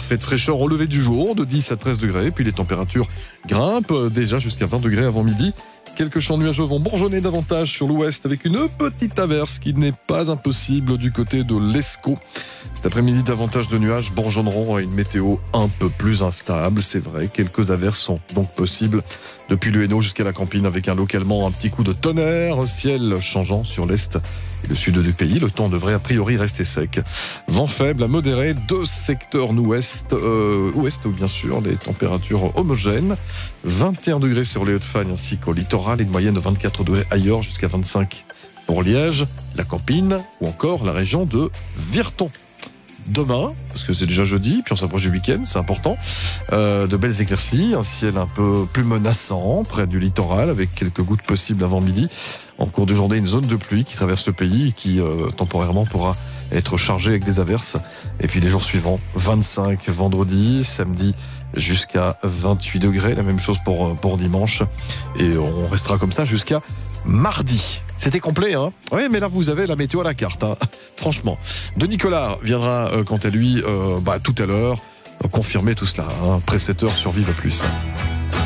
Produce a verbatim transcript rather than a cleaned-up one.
parfait de fraîcheur au lever du jour, de dix à treize degrés. Puis les températures grimpent déjà jusqu'à vingt degrés avant midi. Quelques champs nuageux vont bourgeonner davantage sur l'ouest avec une petite averse qui n'est pas impossible du côté de l'Escaut. Cet après-midi, davantage de nuages bourgeonneront et une météo un peu plus instable. C'est vrai, quelques averses sont donc possibles depuis le Hainaut jusqu'à la Campine avec un localement un petit coup de tonnerre, ciel changeant sur l'est et le sud du pays. Le temps devrait a priori rester sec. Vent faible à modéré, deux secteurs ouest, euh, ouest bien sûr, les températures homogènes. vingt et un degrés sur les Hauts-de-Fagne ainsi qu'au littoral, une moyenne de vingt-quatre degrés ailleurs jusqu'à vingt-cinq pour Liège, la Campine ou encore la région de Virton. Demain, parce que c'est déjà jeudi, puis on s'approche du week-end, c'est important, euh, de belles éclaircies, un ciel un peu plus menaçant près du littoral avec quelques gouttes possibles avant midi. En cours de journée, une zone de pluie qui traverse le pays et qui euh, temporairement pourra être chargée avec des averses. Et puis les jours suivants, vingt-cinq vendredi, samedi jusqu'à vingt-huit degrés, la même chose pour, pour dimanche. Et on restera comme ça jusqu'à mardi. C'était complet, hein? Oui, mais là, vous avez la météo à la carte, hein. Franchement. Denis Collard viendra, euh, quant à lui, euh, bah, tout à l'heure, euh, confirmer tout cela, hein. Après sept heures sur Vive Plus.